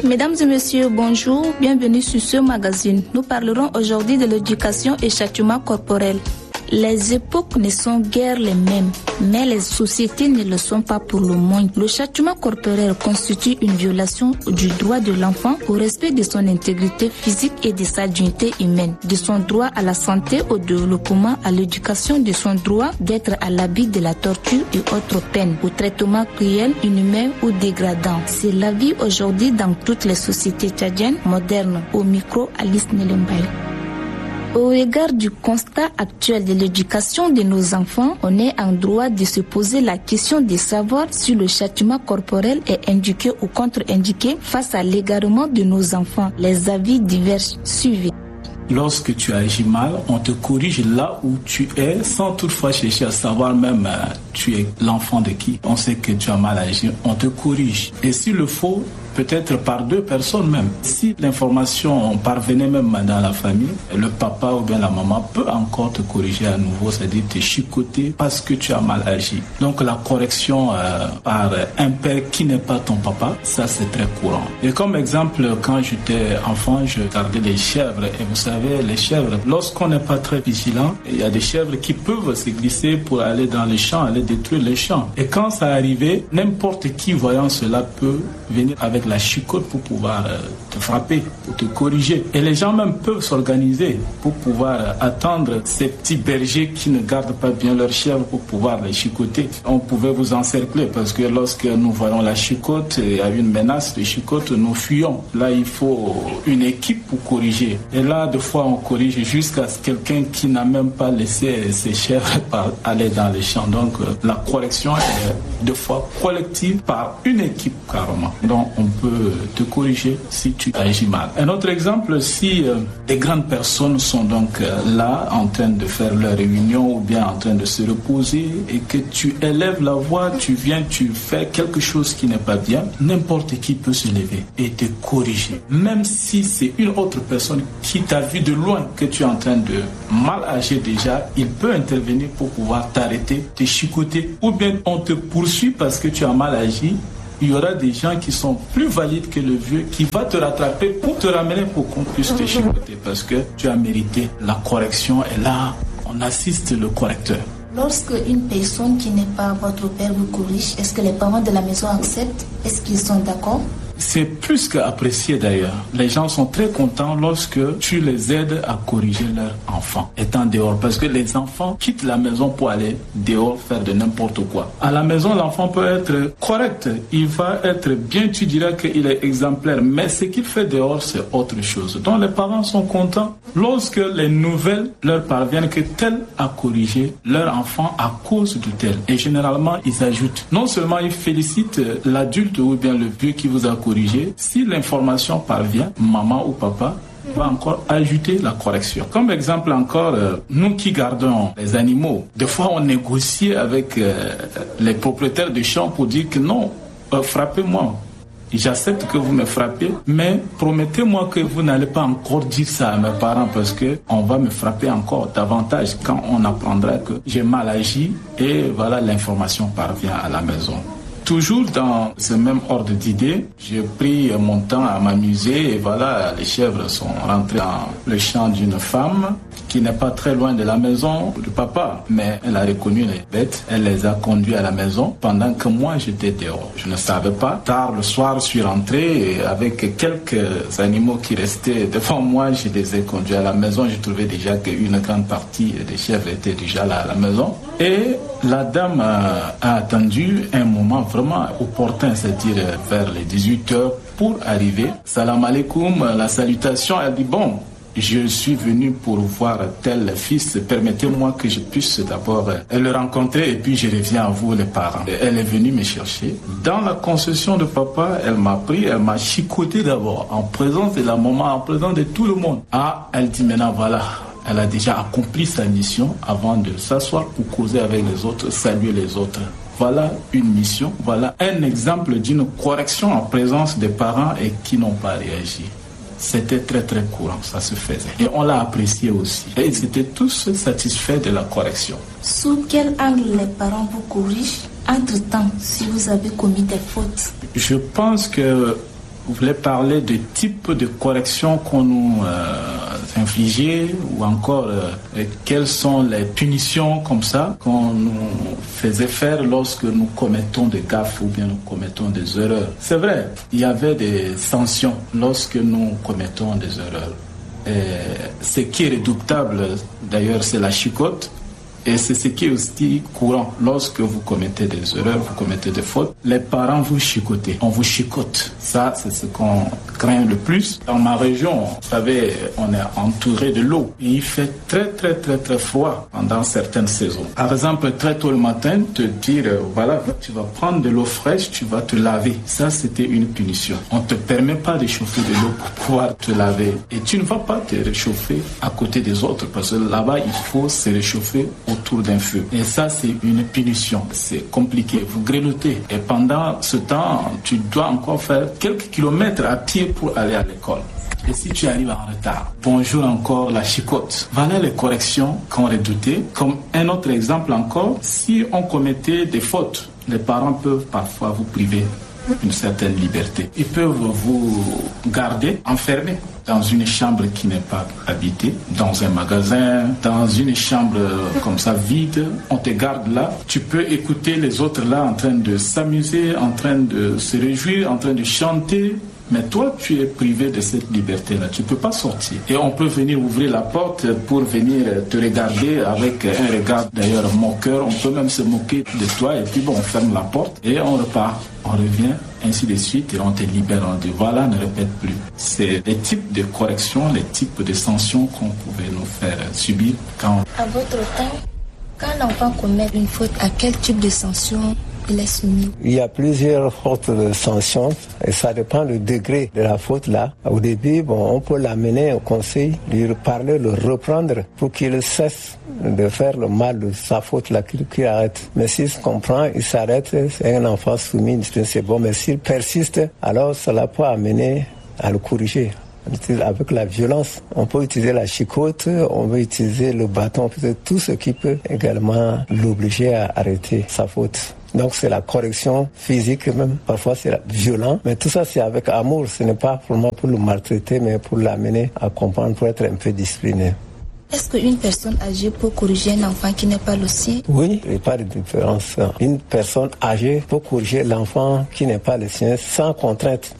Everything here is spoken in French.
Mesdames et messieurs, bonjour, bienvenue sur ce magazine. Nous parlerons aujourd'hui de l'éducation et châtiment corporel. Les époques ne sont guère les mêmes, mais les sociétés ne le sont pas pour le moins. Le châtiment corporel constitue une violation du droit de l'enfant au respect de son intégrité physique et de sa dignité humaine, de son droit à la santé, au développement, à l'éducation, de son droit d'être à l'abri de la torture et autres peines, au traitement cruel, inhumain ou dégradant. C'est la vie aujourd'hui dans toutes les sociétés tchadiennes modernes. Au micro, Alice Nelembaye. Au regard du constat actuel de l'éducation de nos enfants, on est en droit de se poser la question de savoir si le châtiment corporel est indiqué ou contre-indiqué face à l'égarement de nos enfants. Les avis divergent. Suivez. Lorsque tu agis mal, on te corrige là où tu es sans toutefois chercher à savoir même tu es l'enfant de qui. On sait que tu as mal agi, on te corrige. Et s'il le faut, peut-être par deux personnes même. Si l'information parvenait même dans la famille, le papa ou bien la maman peut encore te corriger à nouveau, c'est-à-dire te chicoter parce que tu as mal agi. Donc la correction par un père qui n'est pas ton papa, ça c'est très courant. Et comme exemple, quand j'étais enfant, je gardais les chèvres. Et vous savez, les chèvres, lorsqu'on n'est pas très vigilant, il y a des chèvres qui peuvent se glisser pour aller dans les champs, aller détruire les champs. Et quand ça arrivait, n'importe qui voyant cela peut venir avec la chicote pour pouvoir te frapper, pour te corriger. Et les gens même peuvent s'organiser pour pouvoir attendre ces petits bergers qui ne gardent pas bien leurs chèvres pour pouvoir les chicoter. On pouvait vous encercler parce que lorsque nous voyons la chicote, il y a une menace de chicote, nous fuyons. Là, il faut une équipe pour corriger. Et là, des fois, on corrige jusqu'à quelqu'un qui n'a même pas laissé ses chèvres aller dans les champs. Donc, la correction est des fois collective par une équipe carrément. Donc, on peut te corriger si tu agis mal. Un autre exemple, si des grandes personnes sont donc là en train de faire leur réunion ou bien en train de se reposer et que tu élèves la voix, tu viens, tu fais quelque chose qui n'est pas bien, n'importe qui peut se lever et te corriger. Même si c'est une autre personne qui t'a vu de loin que tu es en train de mal agir déjà, il peut intervenir pour pouvoir t'arrêter, te chicoter ou bien on te poursuit parce que tu as mal agi. Il y aura des gens qui sont plus valides que le vieux qui va te rattraper pour te ramener pour qu'on puisse te chicoter parce que tu as mérité la correction et là, on assiste le correcteur. Lorsque une personne qui n'est pas votre père vous corrige, est-ce que les parents de la maison acceptent? Est-ce qu'ils sont d'accord? C'est plus qu'apprécié d'ailleurs. Les gens sont très contents lorsque tu les aides à corriger leurs enfants étant dehors. Parce que les enfants quittent la maison pour aller dehors faire de n'importe quoi. À la maison, l'enfant peut être correct. Il va être bien, tu diras qu'il est exemplaire. Mais ce qu'il fait dehors, c'est autre chose. Donc les parents sont contents lorsque les nouvelles leur parviennent que tel a corrigé leur enfant à cause de tel. Et généralement, ils ajoutent. Non seulement ils félicitent l'adulte ou bien le vieux qui vous a corrigé, si l'information parvient, maman ou papa va encore ajouter la correction. Comme exemple encore, nous qui gardons les animaux, des fois on négocie avec les propriétaires de champs pour dire que non, frappez-moi. J'accepte que vous me frappez, mais promettez-moi que vous n'allez pas encore dire ça à mes parents parce que on va me frapper encore davantage quand on apprendra que j'ai mal agi et voilà, l'information parvient à la maison. Toujours dans ce même ordre d'idées, j'ai pris mon temps à m'amuser et voilà, les chèvres sont rentrées dans le champ d'une femme qui n'est pas très loin de la maison du papa, mais elle a reconnu les bêtes, elle les a conduits à la maison pendant que moi j'étais dehors. Je ne savais pas. Tard le soir, je suis rentré et avec quelques animaux qui restaient devant moi, je les ai conduits à la maison. J'ai trouvé déjà qu'une grande partie des chèvres étaient déjà là à la maison. Et la dame a attendu un moment vraiment opportun, c'est-à-dire vers les 18h pour arriver. Salam alaikum, la salutation, elle dit bon, je suis venu pour voir tel fils, permettez-moi que je puisse d'abord le rencontrer et puis je reviens à vous les parents. Elle est venue me chercher. Dans la concession de papa, elle m'a pris, elle m'a chicoté d'abord, en présence de la maman, en présence de tout le monde. Ah, elle dit maintenant voilà, elle a déjà accompli sa mission avant de s'asseoir pour causer avec les autres, saluer les autres. Voilà une mission, voilà un exemple d'une correction en présence des parents et qui n'ont pas réagi. C'était très très courant, ça se faisait. Et on l'a apprécié aussi. Et ils étaient tous satisfaits de la correction. Sous quel angle les parents vous corrigent entre-temps si vous avez commis des fautes? Je pense que Vous voulez parler du type de correction qu'on nous infligeait ou encore quelles sont les punitions comme ça qu'on nous faisait faire lorsque nous commettons des gaffes ou bien nous commettons des erreurs. C'est vrai, il y avait des sanctions lorsque nous commettons des erreurs. Et ce qui est redoutable d'ailleurs, c'est la chicotte. Et c'est ce qui est aussi courant. Lorsque vous commettez des erreurs, vous commettez des fautes, les parents vous chicotent. On vous chicote. Ça, c'est ce qu'on craint le plus. Dans ma région, vous savez, on est entouré de l'eau. Et il fait très froid pendant certaines saisons. Par exemple, très tôt le matin, te dire, voilà, tu vas prendre de l'eau fraîche, tu vas te laver. Ça, c'était une punition. On ne te permet pas de chauffer de l'eau pour pouvoir te laver. Et tu ne vas pas te réchauffer à côté des autres parce que là-bas, il faut se réchauffer autour d'un feu. Et ça, c'est une punition. C'est compliqué. Vous grelottez. Et pendant ce temps, tu dois encore faire quelques kilomètres à pied pour aller à l'école. Et si tu arrives en retard, bonjour encore la chicotte. Voilà les corrections qu'on redoutait. Comme un autre exemple encore, si on commettait des fautes, les parents peuvent parfois vous priver d'une certaine liberté. Ils peuvent vous garder enfermé dans une chambre qui n'est pas habitée, dans un magasin, dans une chambre comme ça vide. On te garde là. Tu peux écouter les autres là en train de s'amuser, en train de se réjouir, en train de chanter. Mais toi, tu es privé de cette liberté-là. Tu ne peux pas sortir. Et on peut venir ouvrir la porte pour venir te regarder avec un regard d'ailleurs moqueur. On peut même se moquer de toi et puis bon, on ferme la porte et on repart. On revient, ainsi de suite, et on te libère. On dit voilà, ne répète plus. C'est les types de corrections, les types de sanctions qu'on pouvait nous faire subir quand... À votre temps, quand l'enfant commet une faute, à quel type de sanction il est soumis? Il y a plusieurs sortes de sanctions et ça dépend du degré de la faute là. Au début, on peut l'amener au conseil, lui parler, le reprendre pour qu'il cesse de faire le mal de sa faute là, qu'il arrête. Mais s'il se comprend, il s'arrête, c'est un enfant soumis, c'est bon. Mais s'il persiste, alors cela peut amener à le corriger. Avec la violence, on peut utiliser la chicotte, on peut utiliser le bâton, tout ce qui peut également l'obliger à arrêter sa faute. Donc c'est la correction physique même, parfois c'est violent, mais tout ça c'est avec amour, ce n'est pas vraiment pour le maltraiter, mais pour l'amener à comprendre, pour être un peu discipliné. Est-ce qu'une personne âgée peut corriger un enfant qui n'est pas le sien? Oui, il n'y a pas de différence. Une personne âgée peut corriger l'enfant qui n'est pas le sien sans contrainte.